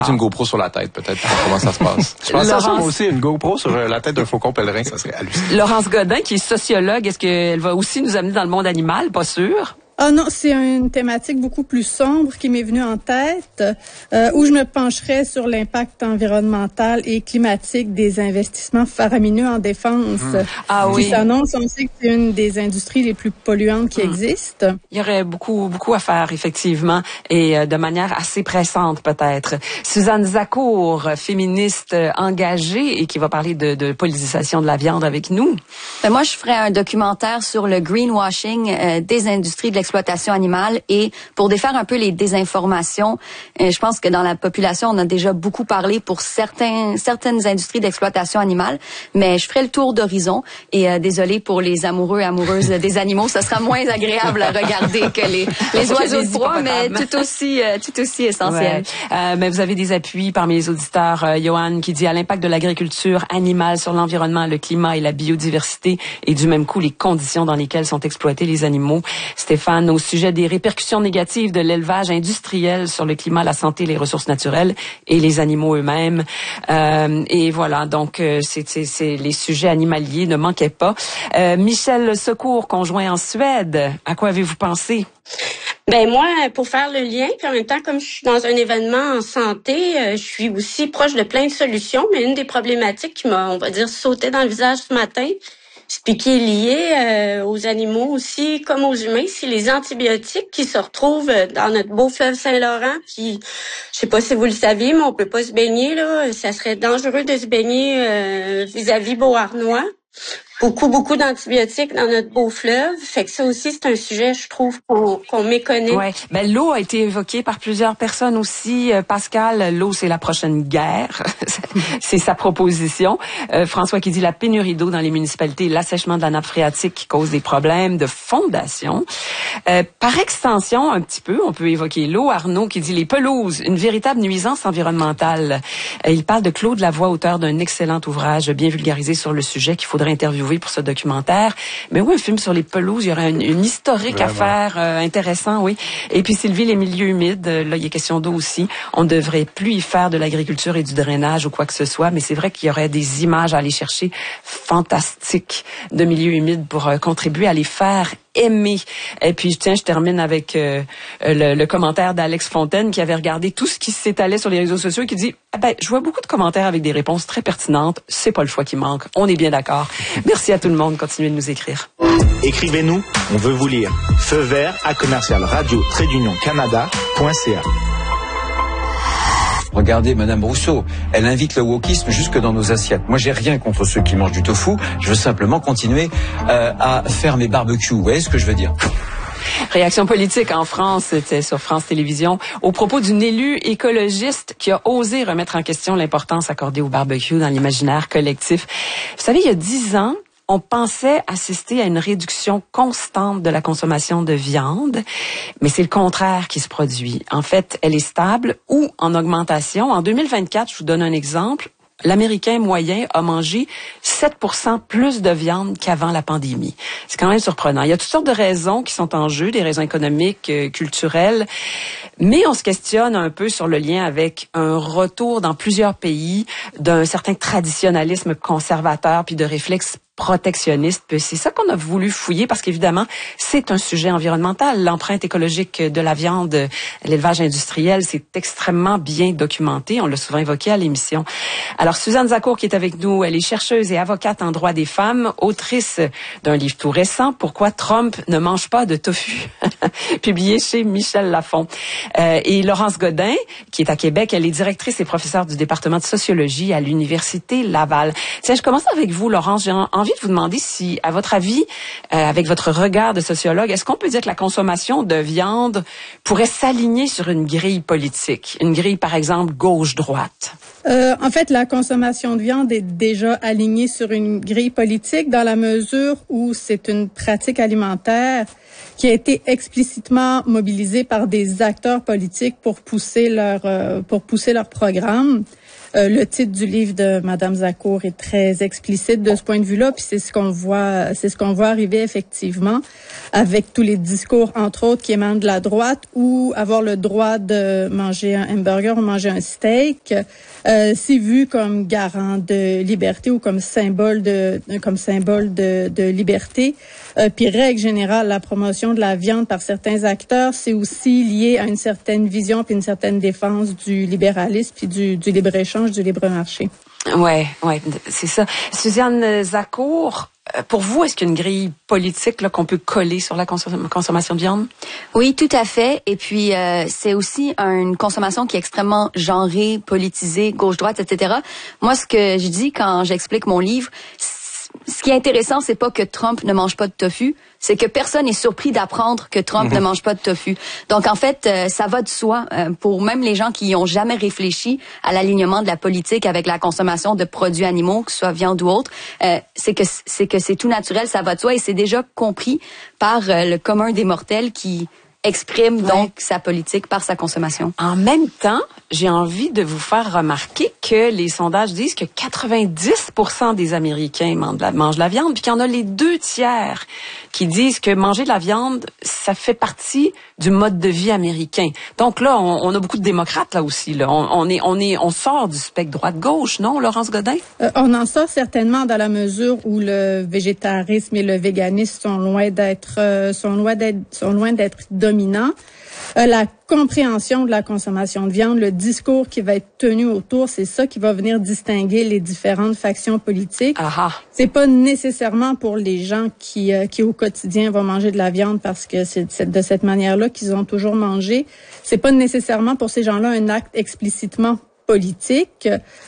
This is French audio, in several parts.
Une GoPro sur la tête, peut-être, comment ça se passe. Je pense à ça, moi aussi, une GoPro sur la tête d'un faucon pèlerin, ça serait hallucinant. Laurence Godin, qui est sociologue, est-ce qu'elle va aussi nous amener dans le monde animal? Pas sûr. Ah non, c'est une thématique beaucoup plus sombre qui m'est venue en tête, où je me pencherais sur l'impact environnemental et climatique des investissements faramineux en défense qui s'annoncent. On sait que c'est une des industries les plus polluantes qui existent. Il y aurait beaucoup à faire, effectivement, et de manière assez pressante, peut-être. Suzanne Zacour, féministe engagée et qui va parler de politisation de la viande avec nous. Moi, je ferais un documentaire sur le greenwashing des industries de l'exploitation animale et pour défaire un peu les désinformations. Je pense que dans la population, on a déjà beaucoup parlé pour certaines industries d'exploitation animale, mais je ferai le tour d'horizon et désolé pour les amoureux et amoureuses des animaux, ça sera moins agréable à regarder que les oiseaux de proie, mais tout aussi essentiel. Ouais. Mais vous avez des appuis parmi les auditeurs. Johan qui dit à l'impact de l'agriculture animale sur l'environnement, le climat et la biodiversité et du même coup les conditions dans lesquelles sont exploités les animaux. Stéphane, au sujet des répercussions négatives de l'élevage industriel sur le climat, la santé, les ressources naturelles et les animaux eux-mêmes. Et voilà, donc c'est les sujets animaliers ne manquaient pas. Michel Secours, conjoint en Suède, à quoi avez-vous pensé? Ben moi, pour faire le lien, puis en même temps, comme je suis dans un événement en santé, je suis aussi proche de plein de solutions, mais une des problématiques qui m'a, on va dire, sauté dans le visage ce matin, puis qui est lié aux animaux aussi, comme aux humains, c'est les antibiotiques qui se retrouvent dans notre beau fleuve Saint-Laurent. Puis, je sais pas si vous le saviez, mais on peut pas se baigner là. Ça serait dangereux de se baigner vis-à-vis Beauharnois. Beaucoup d'antibiotiques dans notre beau fleuve. Fait que ça aussi, c'est un sujet, je trouve, qu'on méconnaît. Ouais. Ben, l'eau a été évoquée par plusieurs personnes aussi. Pascal, l'eau, c'est la prochaine guerre. C'est sa proposition. François qui dit la pénurie d'eau dans les municipalités, l'assèchement de la nappe phréatique qui cause des problèmes de fondation. Par extension, un petit peu, on peut évoquer l'eau. Arnaud qui dit les pelouses, une véritable nuisance environnementale. Il parle de Claude Lavoie, auteur d'un excellent ouvrage bien vulgarisé sur le sujet qu'il faudrait interviewer pour ce documentaire. Mais oui, un film sur les pelouses, il y aurait une historique à faire, intéressant, oui. Et puis Sylvie, les milieux humides, là, il y a question d'eau aussi. On ne devrait plus y faire de l'agriculture et du drainage ou quoi que ce soit, mais c'est vrai qu'il y aurait des images à aller chercher fantastiques de milieux humides pour contribuer à les faire aimer. Et puis, je termine avec le commentaire d'Alex Fontaine qui avait regardé tout ce qui s'étalait sur les réseaux sociaux et qui dit je vois beaucoup de commentaires avec des réponses très pertinentes. C'est pas le choix qui manque. On est bien d'accord. Merci à tout le monde. Continuez de nous écrire. Écrivez-nous. On veut vous lire. Feu vert à commercial-radio-canada.ca. Regardez Madame Rousseau, elle invite le wokisme jusque dans nos assiettes. Moi, j'ai rien contre ceux qui mangent du tofu. Je veux simplement continuer à faire mes barbecues. Vous voyez ce que je veux dire? Réaction politique en France, c'était sur France Télévisions, au propos d'une élue écologiste qui a osé remettre en question l'importance accordée au barbecue dans l'imaginaire collectif. Vous savez, il y a 10 ans, on pensait assister à une réduction constante de la consommation de viande, mais c'est le contraire qui se produit. En fait, elle est stable ou en augmentation. En 2024, je vous donne un exemple, l'Américain moyen a mangé 7% plus de viande qu'avant la pandémie. C'est quand même surprenant. Il y a toutes sortes de raisons qui sont en jeu, des raisons économiques, culturelles, mais on se questionne un peu sur le lien avec un retour dans plusieurs pays d'un certain traditionnalisme conservateur puis de réflexes protectionniste. C'est ça qu'on a voulu fouiller parce qu'évidemment, c'est un sujet environnemental. L'empreinte écologique de la viande, l'élevage industriel, c'est extrêmement bien documenté. On l'a souvent évoqué à l'émission. Alors, Suzanne Zacour qui est avec nous, elle est chercheuse et avocate en droit des femmes, autrice d'un livre tout récent, Pourquoi Trump ne mange pas de tofu, publié chez Michel Lafon. Et Laurence Godin, qui est à Québec, elle est directrice et professeure du département de sociologie à l'Université Laval. Tiens, je commence avec vous, Laurence. J'ai envie de vous demander si, à votre avis, avec votre regard de sociologue, est-ce qu'on peut dire que la consommation de viande pourrait s'aligner sur une grille politique? Une grille, par exemple, gauche-droite? En fait, la consommation de viande est déjà alignée sur une grille politique dans la mesure où c'est une pratique alimentaire qui a été explicitement mobilisé par des acteurs politiques pour pousser leur programme. Le titre du livre de Madame Zakour est très explicite de ce point de vue-là, puis c'est ce qu'on voit arriver effectivement avec tous les discours, entre autres, qui émanent de la droite, ou avoir le droit de manger un hamburger ou manger un steak, c'est vu comme garant de liberté ou comme symbole de liberté. Puis règle générale, la promotion de la viande par certains acteurs, c'est aussi lié à une certaine vision puis une certaine défense du libéralisme puis du libre-échange, du libre marché. Ouais, c'est ça. Suzanne Zakour, pour vous, est-ce qu'il y a une grille politique là, qu'on peut coller sur la consommation de viande? Oui, tout à fait. Et puis, c'est aussi une consommation qui est extrêmement genrée, politisée, gauche-droite, etc. Moi, ce que je dis quand j'explique mon livre, ce qui est intéressant, c'est pas que Trump ne mange pas de tofu, c'est que personne n'est surpris d'apprendre que Trump ne mange pas de tofu. Donc, en fait, ça va de soi pour même les gens qui n'ont jamais réfléchi à l'alignement de la politique avec la consommation de produits animaux, que ce soit viande ou autre. C'est que c'est tout naturel, ça va de soi et c'est déjà compris par le commun des mortels qui exprime donc sa politique par sa consommation. En même temps, j'ai envie de vous faire remarquer que les sondages disent que 90% des Américains mangent de la viande, puis qu'il y en a les 2/3 qui disent que manger de la viande, ça fait partie du mode de vie américain. Donc là, on a beaucoup de démocrates là aussi. Là, on sort du spectre droite-gauche, non, Laurence Godin? On en sort certainement dans la mesure où le végétarisme et le véganisme sont loin d'être dominants. La compréhension de la consommation de viande, le discours qui va être tenu autour, c'est ça qui va venir distinguer les différentes factions politiques. C'est pas nécessairement pour les gens qui au quotidien vont manger de la viande parce que c'est de cette manière-là qu'ils ont toujours mangé. C'est pas nécessairement pour ces gens-là un acte explicitement politique.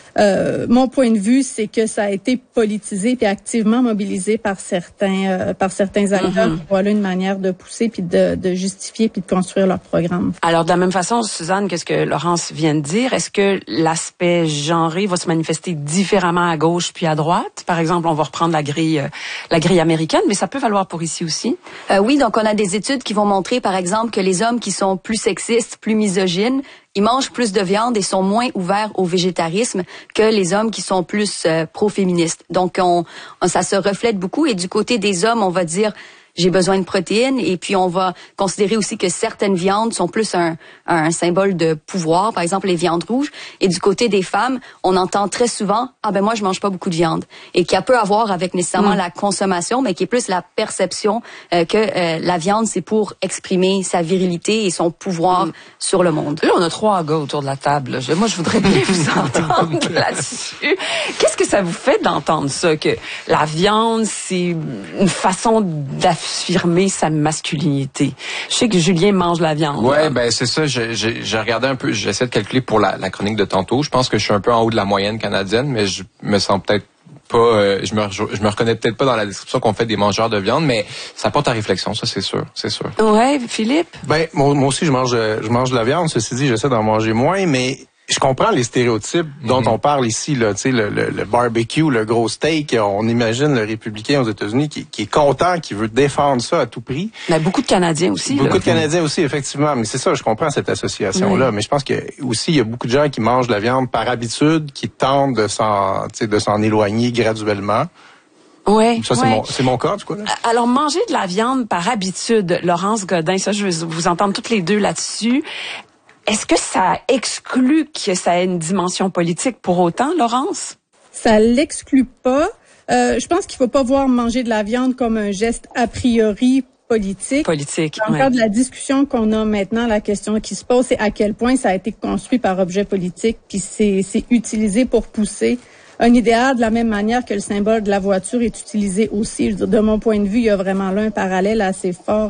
Mon point de vue, c'est que ça a été politisé et activement mobilisé par certains acteurs. Voilà une manière de pousser puis de justifier puis de construire leur programme. Alors, de la même façon, Suzanne, qu'est-ce que Laurence vient de dire? Est-ce que l'aspect genré va se manifester différemment à gauche puis à droite? Par exemple, on va reprendre la grille américaine, mais ça peut valoir pour ici aussi. Oui, donc on a des études qui vont montrer, par exemple, que les hommes qui sont plus sexistes, plus misogynes, ils mangent plus de viande et sont moins ouverts au végétarisme que les hommes qui sont plus pro-féministes. Donc, ça se reflète beaucoup. Et du côté des hommes, on va dire, j'ai besoin de protéines. Et puis, on va considérer aussi que certaines viandes sont plus un symbole de pouvoir, par exemple les viandes rouges. Et du côté des femmes, on entend très souvent, moi, je mange pas beaucoup de viande. Et qui a peu à voir avec nécessairement la consommation, mais qui est plus la perception que la viande, c'est pour exprimer sa virilité et son pouvoir sur le monde. Là, on a 3 gars autour de la table. Moi, je voudrais bien vous entendre là-dessus. Qu'est-ce que ça vous fait d'entendre ça, que la viande, c'est une façon d'affirmer sa masculinité? Je sais que Julien mange la viande. Ouais, ben c'est ça. J'ai regardé un peu, j'essaie de calculer pour la chronique de tantôt. Je pense que je suis un peu en haut de la moyenne canadienne, mais je me sens peut-être pas, je me reconnais peut-être pas dans la description qu'on fait des mangeurs de viande, mais ça porte à réflexion, ça c'est sûr. Ouais, Philippe? Ben moi aussi je mange de la viande. Ceci dit, j'essaie d'en manger moins, mais je comprends les stéréotypes dont on parle ici, là, tu sais, le barbecue, le gros steak. On imagine le républicain aux États-Unis qui est content, qui veut défendre ça à tout prix. Mais beaucoup de Canadiens aussi. Beaucoup de Canadiens aussi, effectivement. Mais c'est ça, je comprends cette association-là. Mais je pense qu'il y a beaucoup de gens qui mangent de la viande par habitude, qui tentent de s'en éloigner graduellement. Ouais. Ça, c'est mon cas, du coup, là. Alors, manger de la viande par habitude, Laurence Godin, ça, je veux vous entendre toutes les deux là-dessus. Est-ce que ça exclut que ça ait une dimension politique pour autant, Laurence? Ça l'exclut pas. Je pense qu'il faut pas voir manger de la viande comme un geste a priori politique. Dans le cadre de la discussion qu'on a maintenant, la question qui se pose, c'est à quel point ça a été construit par objet politique, puis c'est utilisé pour pousser un idéal de la même manière que le symbole de la voiture est utilisé aussi. Je veux dire, de mon point de vue, il y a vraiment là un parallèle assez fort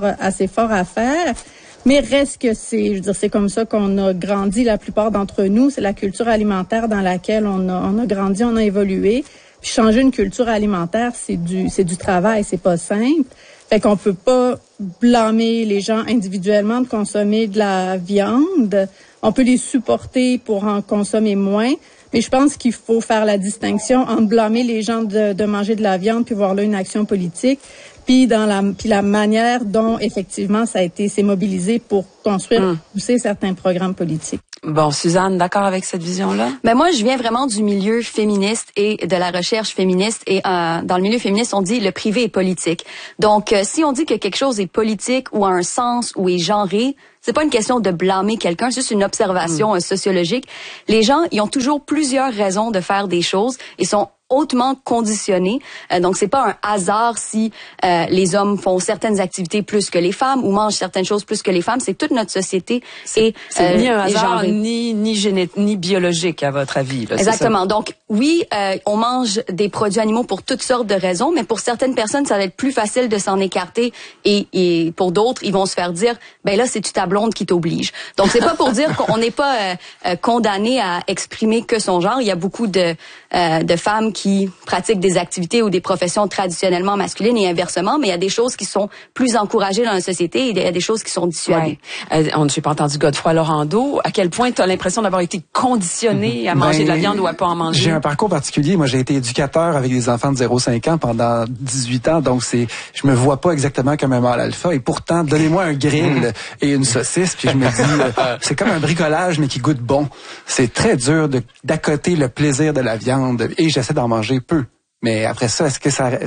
à faire. Mais reste que c'est comme ça qu'on a grandi la plupart d'entre nous. C'est la culture alimentaire dans laquelle on a grandi, on a évolué. Puis changer une culture alimentaire, c'est du travail, c'est pas simple. Fait qu'on peut pas blâmer les gens individuellement de consommer de la viande. On peut les supporter pour en consommer moins. Mais je pense qu'il faut faire la distinction entre blâmer les gens de manger de la viande puis voir là une action politique, puis la manière dont effectivement c'est mobilisé pour construire, pousser certains programmes politiques. Bon, Suzanne, d'accord avec cette vision-là? Ben moi, je viens vraiment du milieu féministe et de la recherche féministe. Et dans le milieu féministe, on dit le privé est politique. Donc, si on dit que quelque chose est politique ou a un sens ou est genré, c'est pas une question de blâmer quelqu'un, c'est juste une observation sociologique. Les gens, ils ont toujours plusieurs raisons de faire des choses et sont hautement conditionnés. Donc, c'est pas un hasard si les hommes font certaines activités plus que les femmes ou mangent certaines choses plus que les femmes. C'est toute notre société. C'est ni un hasard, ni biologique, à votre avis. Là, exactement. Donc, oui, on mange des produits animaux pour toutes sortes de raisons, mais pour certaines personnes, ça va être plus facile de s'en écarter et pour d'autres, ils vont se faire dire, ben là, c'est-tu ta blonde qui t'oblige. Donc, c'est pas pour dire qu'on n'est pas condamné à exprimer que son genre. Il y a beaucoup de femmes qui pratiquent des activités ou des professions traditionnellement masculines et inversement, mais il y a des choses qui sont plus encouragées dans la société et il y a des choses qui sont dissuadées. On n'a pas entendu Godefroy Laurando. À quel point tu as l'impression d'avoir été conditionné à manger de la viande ou à pas en manger? J'ai un parcours particulier. Moi, j'ai été éducateur avec des enfants de 0-5 ans pendant 18 ans, donc je me vois pas exactement comme un mâle alpha et pourtant, donnez-moi un grill et une saucisse, puis je me dis, c'est comme un bricolage, mais qui goûte bon. C'est très dur d'accoter le plaisir de la viande et j'essaie d'en manger peu. Mais après ça, est-ce que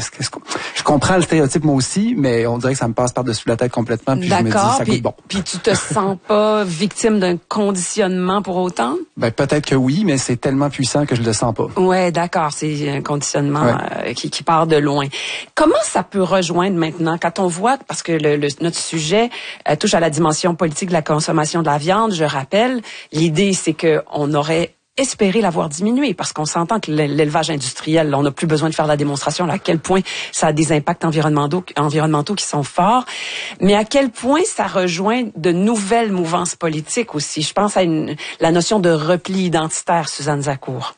je comprends le stéréotype moi aussi, mais on dirait que ça me passe par-dessus la tête complètement, puis je me dis ça goûte bon. Puis tu te sens pas victime d'un conditionnement pour autant? Ben peut-être que oui, mais c'est tellement puissant que je le sens pas. Ouais, d'accord, c'est un conditionnement qui part de loin. Comment ça peut rejoindre maintenant quand on voit, parce que notre sujet touche à la dimension politique de la consommation de la viande, je rappelle, l'idée c'est que on aurait espérer l'avoir diminué, parce qu'on s'entend que l'élevage industriel, on n'a plus besoin de faire la démonstration à quel point ça a des impacts environnementaux qui sont forts, mais à quel point ça rejoint de nouvelles mouvances politiques aussi. Je pense à la notion de repli identitaire, Suzanne Zacour.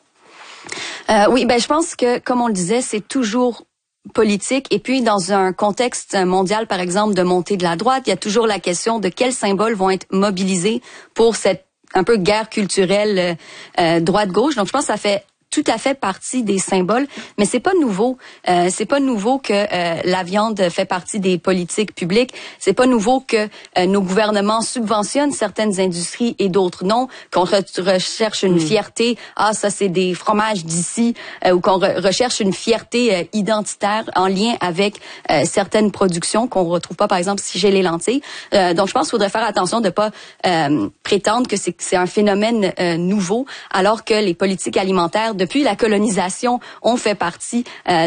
Oui, ben je pense que, comme on le disait, c'est toujours politique. Et puis, dans un contexte mondial, par exemple, de montée de la droite, il y a toujours la question de quels symboles vont être mobilisés pour cette un peu guerre culturelle droite-gauche. Donc, je pense que ça fait tout à fait partie des symboles, mais c'est pas nouveau. C'est pas nouveau que la viande fait partie des politiques publiques. C'est pas nouveau que nos gouvernements subventionnent certaines industries et d'autres non. Qu'on recherche une fierté. Ah, ça c'est des fromages d'ici, ou qu'on recherche une fierté identitaire en lien avec certaines productions qu'on retrouve pas, par exemple, si j'ai les lentilles. Donc, je pense qu'il faudrait faire attention de pas prétendre que c'est un phénomène nouveau, alors que les politiques alimentaires depuis la colonisation, on fait partie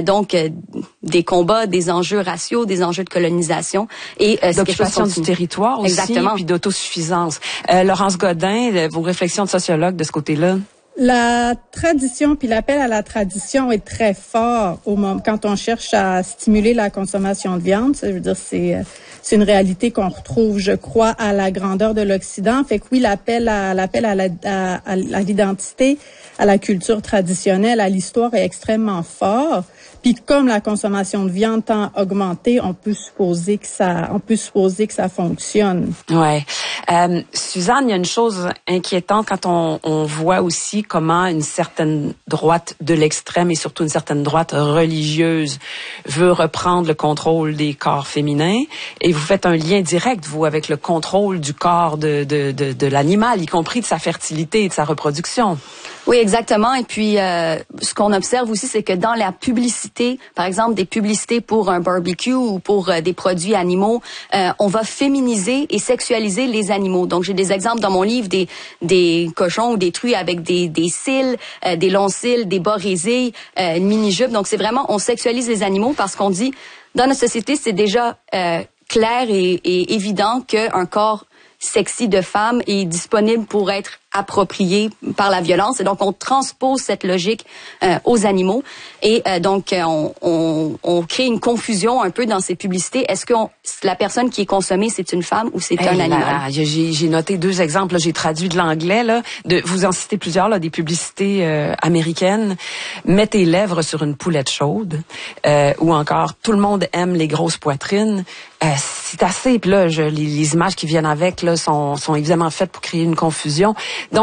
des combats, des enjeux raciaux, des enjeux de colonisation et d'occupation du territoire aussi, exactement, puis d'autosuffisance. Laurence Godin, vos réflexions de sociologue de ce côté-là? La tradition puis l'appel à la tradition est très fort quand on cherche à stimuler la consommation de viande. Ça veut dire c'est une réalité qu'on retrouve, je crois, à la grandeur de l'Occident. Fait que oui, l'appel à l'identité, à la culture traditionnelle, à l'histoire est extrêmement fort. Puis comme la consommation de viande tend à augmenter, on peut supposer que ça fonctionne. Ouais. Suzanne, il y a une chose inquiétante quand on voit aussi comment une certaine droite de l'extrême et surtout une certaine droite religieuse veut reprendre le contrôle des corps féminins. Et vous faites un lien direct, vous, avec le contrôle du corps de l'animal, y compris de sa fertilité et de sa reproduction. Oui, exactement. Et puis, ce qu'on observe aussi, c'est que dans la publicité, par exemple, des publicités pour un barbecue ou pour des produits animaux, on va féminiser et sexualiser les animaux. Donc, j'ai des exemples dans mon livre des cochons ou des truies avec des cils, des longs cils, des bas résés, une mini-jupe. Donc, c'est vraiment, on sexualise les animaux parce qu'on dit, dans notre société, c'est déjà clair et évident qu'un corps sexy de femme est disponible pour être approprié par la violence. Et donc, on transpose cette logique aux animaux. Et donc, on crée une confusion un peu dans ces publicités. Est-ce que la personne qui est consommée, c'est une femme ou c'est un animal? J'ai noté 2 exemples. J'ai traduit de l'anglais. Vous en citez plusieurs, là, des publicités américaines. Mets tes lèvres sur une poulette chaude. Ou encore, tout le monde aime les grosses poitrines. C'est assez. Puis là, les images qui viennent avec là sont évidemment faites pour créer une confusion. Donc,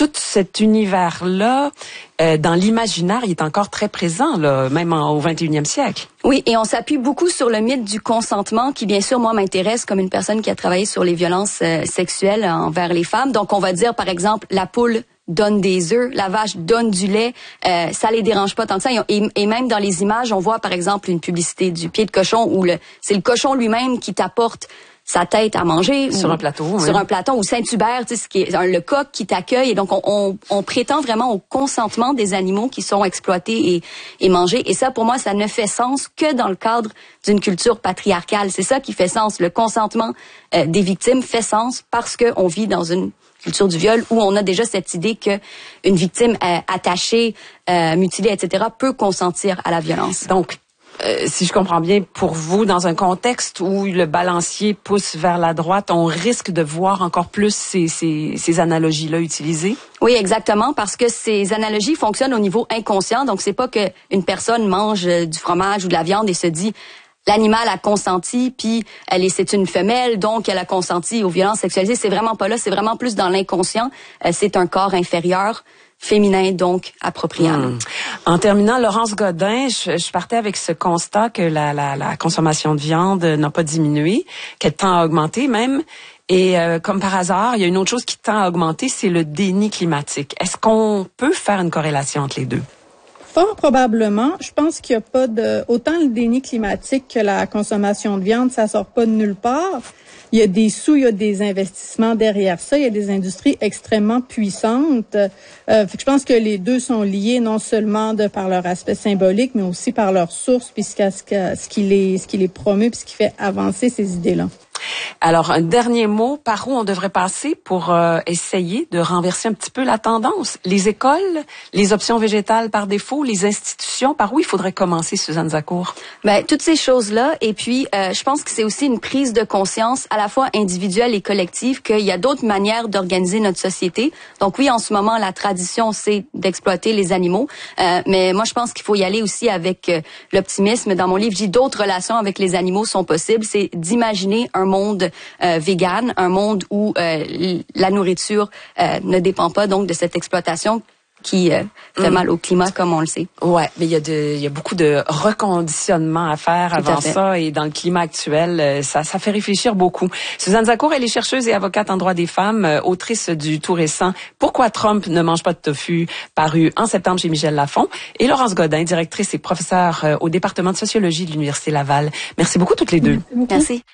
tout cet univers-là, dans l'imaginaire, il est encore très présent, là, même au 21e siècle. Oui, et on s'appuie beaucoup sur le mythe du consentement qui, bien sûr, moi, m'intéresse comme une personne qui a travaillé sur les violences sexuelles envers les femmes. Donc, on va dire, par exemple, la poule donne des œufs, la vache donne du lait, ça les dérange pas tant que ça. Et même dans les images, on voit, par exemple, une publicité du pied de cochon où c'est le cochon lui-même qui t'apporte sa tête à manger sur un plateau, sur un plateau ou Saint-Hubert, tu sais, ce qui est le coq qui t'accueille. Et donc on prétend vraiment au consentement des animaux qui sont exploités et mangés. Et ça, pour moi, ça ne fait sens que dans le cadre d'une culture patriarcale. C'est ça qui fait sens. Le consentement des victimes fait sens parce que on vit dans une culture du viol où on a déjà cette idée que une victime attachée, mutilée, etc. peut consentir à la violence. Donc, si je comprends bien, pour vous, dans un contexte où le balancier pousse vers la droite, on risque de voir encore plus ces analogies-là utilisées? Oui, exactement, parce que ces analogies fonctionnent au niveau inconscient. Donc, c'est pas que une personne mange du fromage ou de la viande et se dit l'animal a consenti, puis c'est une femelle, donc elle a consenti aux violences sexualisées. C'est vraiment pas là, c'est vraiment plus dans l'inconscient. C'est un corps inférieur, féminin, donc appropriable. En terminant, Laurence Godin, je partais avec ce constat que la consommation de viande n'a pas diminué, qu'elle tend à augmenter même. Et comme par hasard, il y a une autre chose qui tend à augmenter, c'est le déni climatique. Est-ce qu'on peut faire une corrélation entre les deux? Fort probablement. Je pense qu'il n'y a pas autant le déni climatique que la consommation de viande, ça sort pas de nulle part. Il y a des il y a des investissements derrière ça. Il y a des industries extrêmement puissantes. Je pense que les deux sont liés non seulement par leur aspect symbolique, mais aussi par leur source, puis ce qui les promeut, puis ce qui fait avancer ces idées-là. Alors, un dernier mot, par où on devrait passer pour essayer de renverser un petit peu la tendance? Les écoles, les options végétales par défaut, les institutions, par où il faudrait commencer, Suzanne Zacour? Ben, toutes ces choses-là, et puis je pense que c'est aussi une prise de conscience à la fois individuelle et collective qu'il y a d'autres manières d'organiser notre société. Donc oui, en ce moment, la tradition, c'est d'exploiter les animaux, mais moi, je pense qu'il faut y aller aussi avec l'optimisme. Dans mon livre, je dis d'autres relations avec les animaux sont possibles. C'est d'imaginer un monde vegan, un monde où la nourriture ne dépend pas donc de cette exploitation qui fait mal au climat, comme on le sait. Ouais, mais il y a beaucoup de reconditionnement à faire avant ça, et dans le climat actuel, ça fait réfléchir beaucoup. Suzanne Zacour, elle est chercheuse et avocate en droit des femmes, autrice du tout récent Pourquoi Trump ne mange pas de tofu, paru en septembre chez Michel Lafon, et Laurence Godin, directrice et professeure au département de sociologie de l'Université Laval. Merci beaucoup toutes les deux. Merci.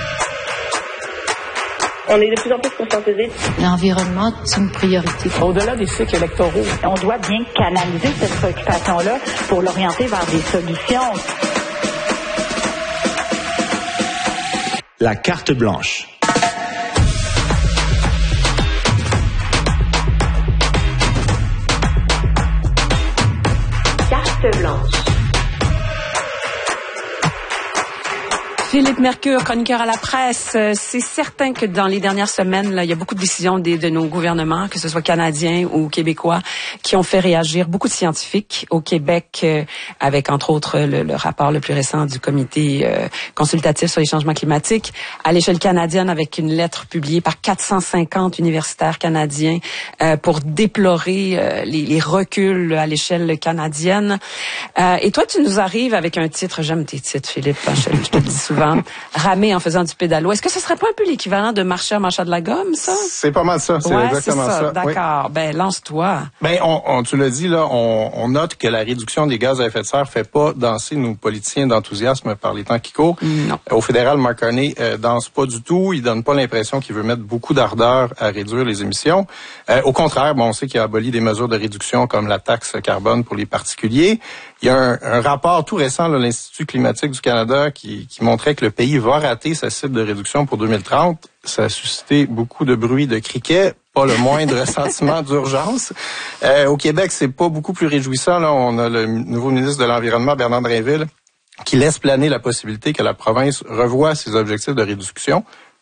On est de plus en plus conscientisés. L'environnement, c'est une priorité. Au-delà des cycles électoraux, on doit bien canaliser cette préoccupation-là pour l'orienter vers des solutions. La carte blanche. Carte blanche. Philippe Mercure, chroniqueur à la presse, c'est certain que dans les dernières semaines, là, il y a beaucoup de décisions de nos gouvernements, que ce soit canadiens ou québécois, qui ont fait réagir beaucoup de scientifiques au Québec, avec entre autres le rapport le plus récent du comité consultatif sur les changements climatiques, à l'échelle canadienne avec une lettre publiée par 450 universitaires canadiens pour déplorer les reculs à l'échelle canadienne. Et toi, tu nous arrives avec un titre, j'aime tes titres, Philippe, je te le dis souvent, ramer en faisant du pédalo. Est-ce que ce serait pas un peu l'équivalent de marcher en marchant de la gomme, ça? C'est pas mal ça, c'est exactement ça. D'accord, oui. Ben lance-toi. Ben tu l'as dit là, on note que la réduction des gaz à effet de serre fait pas danser nos politiciens d'enthousiasme par les temps qui courent. Non. Au fédéral, Mark Carney danse pas du tout. Il donne pas l'impression qu'il veut mettre beaucoup d'ardeur à réduire les émissions. Au contraire, on sait qu'il a aboli des mesures de réduction comme la taxe carbone pour les particuliers. Il y a un rapport tout récent de l'Institut climatique du Canada qui montrait que le pays va rater sa cible de réduction pour 2030. Ça a suscité beaucoup de bruit de criquets, pas le moindre sentiment d'urgence. Au Québec, c'est pas beaucoup plus réjouissant. Là, on a le nouveau ministre de l'Environnement, Bernard Drinville, qui laisse planer la possibilité que la province revoie ses objectifs de réduction.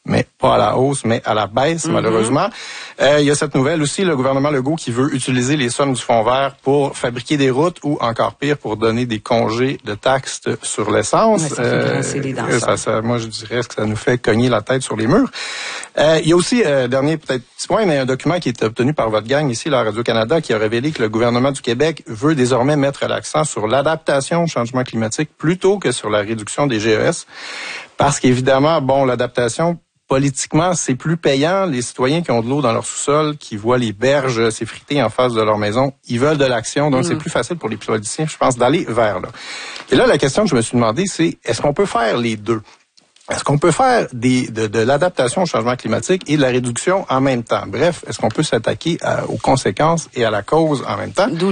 mais pas à la hausse, mais à la baisse, malheureusement. Il y a cette nouvelle aussi, le gouvernement Legault qui veut utiliser les sommes du fonds vert pour fabriquer des routes ou, encore pire, pour donner des congés de taxes sur l'essence. Ouais, ça fait grincer les dents, moi, je dirais que ça nous fait cogner la tête sur les murs. Il y a aussi, dernier peut-être petit point, mais un document qui est obtenu par votre gang ici, la Radio-Canada, qui a révélé que le gouvernement du Québec veut désormais mettre l'accent sur l'adaptation au changement climatique plutôt que sur la réduction des GES. Parce qu'évidemment, l'adaptation, politiquement, c'est plus payant. Les citoyens qui ont de l'eau dans leur sous-sol, qui voient les berges s'effriter en face de leur maison, ils veulent de l'action. Donc, c'est plus facile pour les politiciens, je pense, d'aller vers là. Et là, la question que je me suis demandé, c'est est-ce qu'on peut faire les deux? Est-ce qu'on peut faire de l'adaptation au changement climatique et de la réduction en même temps? Bref, est-ce qu'on peut s'attaquer aux conséquences et à la cause en même temps?